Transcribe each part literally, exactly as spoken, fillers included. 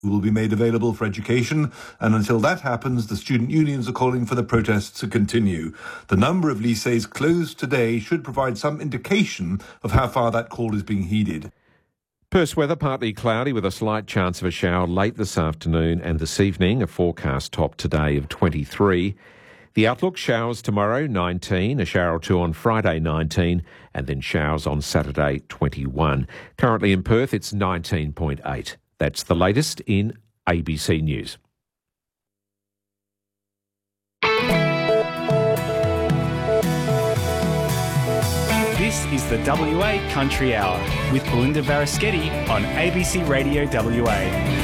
will be made available for education, and until that happens, the student unions are calling for the protests to continue. The number of lycées closed today should provide some indication of how far that call is being heeded. Perth's weather partly cloudy with a slight chance of a shower late this afternoon and this evening, a forecast top today of twenty-three. The outlook: showers tomorrow, nineteen, a shower or two on Friday, nineteen, and then showers on Saturday, twenty-one. Currently in Perth, it's nineteen point eight. That's the latest in A B C News. This is the W A Country Hour with Belinda Varaschetti on A B C Radio W A.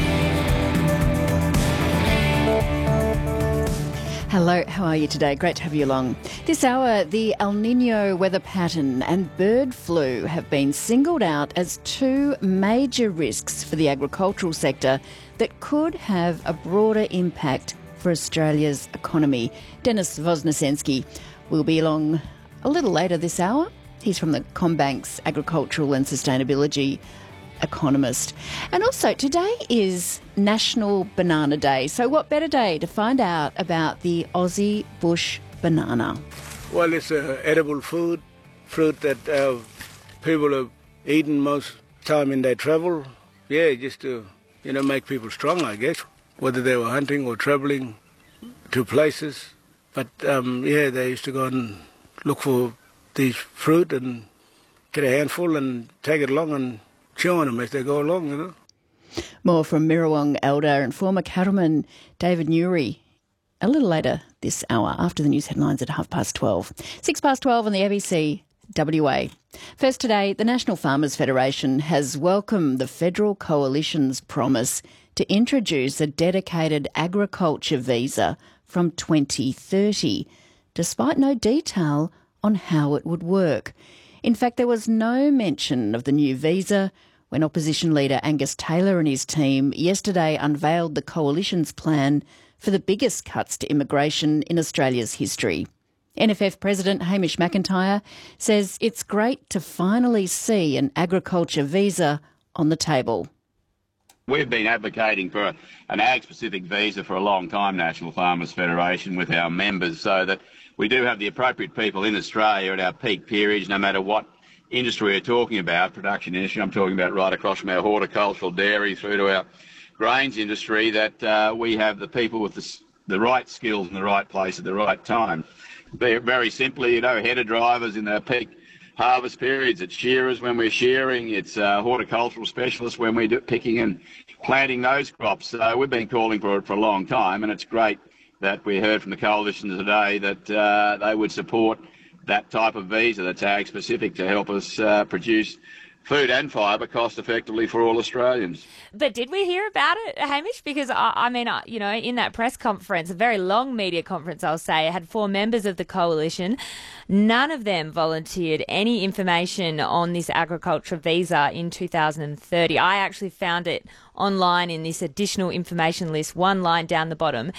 Hello, how are you today? Great to have you along. This hour, the El Nino weather pattern and bird flu have been singled out as two major risks for the agricultural sector that could have a broader impact for Australia's economy. Denis Voznesensky will be along a little later this hour. He's from the CommBank's Agricultural and Sustainability economist. And also, today is National Banana Day. So what better day to find out about the Aussie bush banana? Well, it's an edible food, fruit that uh, people have eaten most time in their travel. Yeah, just to, you know, make people strong, I guess, whether they were hunting or travelling to places. But, um, yeah, they used to go and look for these fruit and get a handful and take it along and chew on them as they go along, you know. More from Mirrawong elder and former cattleman David Newry a little later this hour after the news headlines at half past twelve. Six past twelve on the A B C W A. First today, the National Farmers Federation has welcomed the federal coalition's promise to introduce a dedicated agriculture visa from twenty thirty, despite no detail on how it would work. In fact, there was no mention of the new visa when opposition leader Angus Taylor and his team yesterday unveiled the coalition's plan for the biggest cuts to immigration in Australia's history. N F F President Hamish McIntyre says it's great to finally see an agriculture visa on the table. We've been advocating for an ag-specific visa for a long time, National Farmers Federation, with our members, so that we do have the appropriate people in Australia at our peak periods, no matter what industry we're talking about, production industry. I'm talking about right across from our horticultural dairy through to our grains industry, that uh, we have the people with the, the right skills in the right place at the right time. Very simply, you know, header drivers in their peak harvest periods, it's shearers when we're shearing, it's uh, horticultural specialists when we're picking and planting those crops. So we've been calling for it for a long time, and it's great that we heard from the coalition today that uh, they would support that type of visa that's ag specific to help us uh, produce food and fibre cost effectively for all Australians. But did we hear about it, Hamish? Because, I, I mean, uh, you know, in that press conference, a very long media conference, I'll say, it had four members of the coalition. None of them volunteered any information on this agriculture visa in two thousand thirty. I actually found it online in this additional information list, one line down the bottom.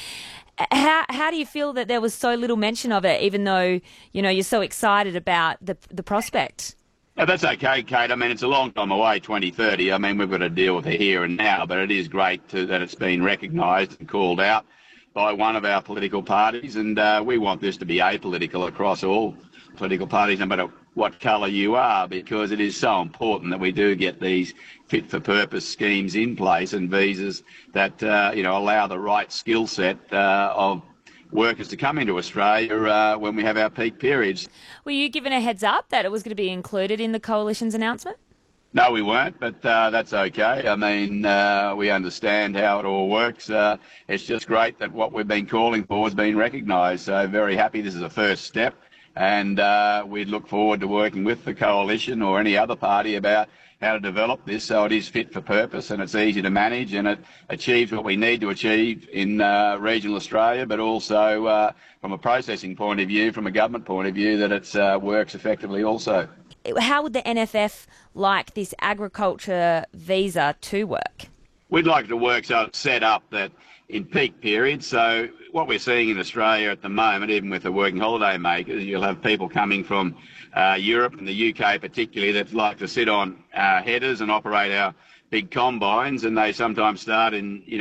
How how do you feel that there was so little mention of it, even though, you know, you're so excited about the the prospect? Oh, that's okay, Kate. I mean, it's a long time away, twenty thirty. I mean, we've got to deal with it here and now, but it is great to, that it's been recognised and called out by one of our political parties, and uh, we want this to be apolitical across all political parties, no matter what colour you are, because it is so important that we do get these fit-for-purpose schemes in place and visas that, uh, you know, allow the right skill set uh, of workers to come into Australia uh, when we have our peak periods. Were you given a heads up that it was going to be included in the coalition's announcement? No, we weren't, but uh, that's okay. I mean, uh, we understand how it all works. Uh, it's just great that what we've been calling for has been recognised. So very happy this is a first step, and uh, we look forward to working with the coalition or any other party about how to develop this so it is fit for purpose and it's easy to manage and it achieves what we need to achieve in uh, regional Australia, but also uh, from a processing point of view, from a government point of view, that it uh, works effectively also. How would the N F F like this agriculture visa to work? We'd like it to work so it's set up that in peak periods, so what we're seeing in Australia at the moment, even with the working holiday makers, you'll have people coming from uh, Europe and the U K particularly that like to sit on uh, headers and operate our big combines, and they sometimes start in, you